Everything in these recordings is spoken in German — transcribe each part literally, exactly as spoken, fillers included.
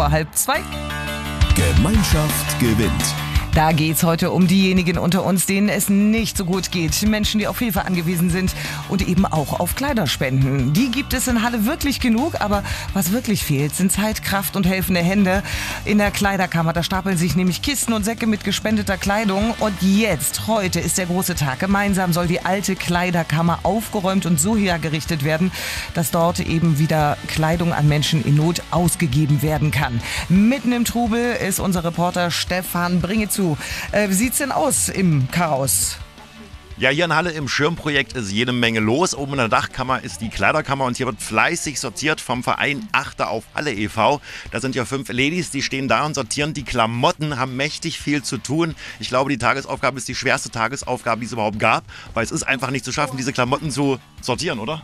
vor halb zwei. Gemeinschaft gewinnt. Da geht's heute um diejenigen unter uns, denen es nicht so gut geht. Menschen, die auf Hilfe angewiesen sind und eben auch auf Kleiderspenden. Die gibt es in Halle wirklich genug, aber was wirklich fehlt, sind Zeit, Kraft und helfende Hände. In der Kleiderkammer, da stapeln sich nämlich Kisten und Säcke mit gespendeter Kleidung. Und jetzt, heute ist der große Tag. Gemeinsam soll die alte Kleiderkammer aufgeräumt und so hergerichtet werden, dass dort eben wieder Kleidung an Menschen in Not ausgegeben werden kann. Mitten im Trubel ist unser Reporter Stefan Bringezu. Äh, wie sieht's denn aus im Chaos? Ja, hier in Halle im Schirmprojekt ist jede Menge los. Oben in der Dachkammer ist die Kleiderkammer und hier wird fleißig sortiert vom Verein Achte auf Halle e V Da sind ja fünf Ladies, die stehen da und sortieren die Klamotten, haben mächtig viel zu tun. Ich glaube, die Tagesaufgabe ist die schwerste Tagesaufgabe, die es überhaupt gab, weil es ist einfach nicht zu schaffen, diese Klamotten zu sortieren, oder?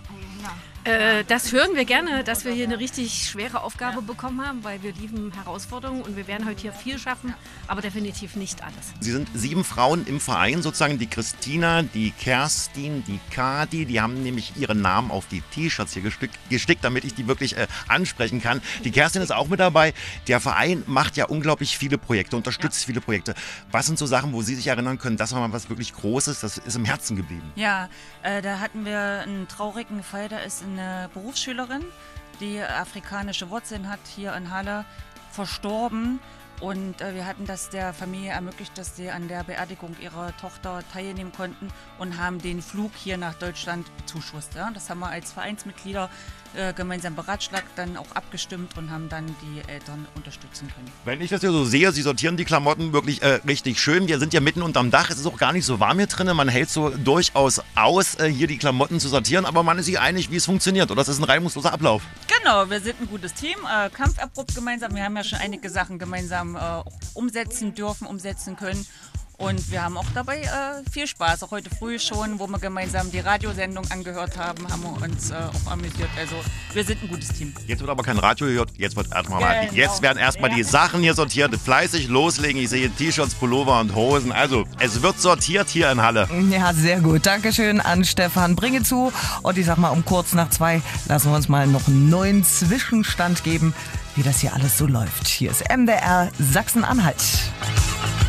Äh, das hören wir gerne, dass wir hier eine richtig schwere Aufgabe bekommen haben, weil wir lieben Herausforderungen und wir werden heute hier viel schaffen, aber definitiv nicht alles. Sie sind sieben Frauen im Verein, sozusagen die Christina, die Kerstin, die Kati, die haben nämlich ihre Namen auf die T-Shirts hier gestickt, gestickt damit ich die wirklich äh, ansprechen kann. Die Kerstin ist auch mit dabei. Der Verein macht ja unglaublich viele Projekte, unterstützt ja. viele Projekte. Was sind so Sachen, wo Sie sich erinnern können, das war mal was wirklich Großes, das ist im Herzen geblieben? Ja, äh, da hatten wir einen traurigen Fall, da ist eine Berufsschülerin, die afrikanische Wurzeln hat, hier in Halle verstorben. Und äh, wir hatten das der Familie ermöglicht, dass sie an der Beerdigung ihrer Tochter teilnehmen konnten und haben den Flug hier nach Deutschland bezuschusst. Ja? Das haben wir als Vereinsmitglieder äh, gemeinsam beratschlagt, dann auch abgestimmt und haben dann die Eltern unterstützen können. Wenn ich das hier so sehe, Sie sortieren die Klamotten wirklich äh, richtig schön. Wir sind ja mitten unterm Dach, es ist auch gar nicht so warm hier drin. Man hält so durchaus aus, äh, hier die Klamotten zu sortieren, aber man ist sich einig, wie es funktioniert. Oder das ist ein reibungsloser Ablauf. Genau, wir sind ein gutes Team, äh, kampferprobt gemeinsam. Wir haben ja schon einige Sachen gemeinsam Äh, umsetzen dürfen, umsetzen können. Und wir haben auch dabei äh, viel Spaß. Auch heute früh schon, wo wir gemeinsam die Radiosendung angehört haben, haben wir uns äh, auch amüsiert. Also wir sind ein gutes Team. Jetzt wird aber kein Radio gehört, jetzt wird erstmal mal, Genau. jetzt werden erstmal die Sachen hier sortiert, fleißig loslegen. Ich sehe T-Shirts, Pullover und Hosen. Also es wird sortiert hier in Halle. Ja, sehr gut. Dankeschön an Stefan Bringezu. Und ich sag mal, um kurz nach zwei lassen wir uns mal noch einen neuen Zwischenstand geben, wie das hier alles so läuft. Hier ist M D R Sachsen-Anhalt.